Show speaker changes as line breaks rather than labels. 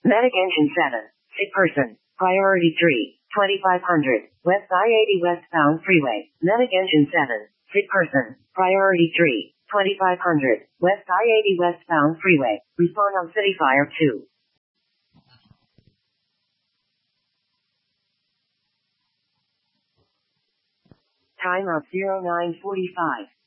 Medic engine 7. Sick person. Priority 3. 2500. West I-80 westbound freeway. Medic engine 7. Sick person. Priority 3. 2500. West I-80 westbound freeway. Respond on City Fire 2. Time of 0945.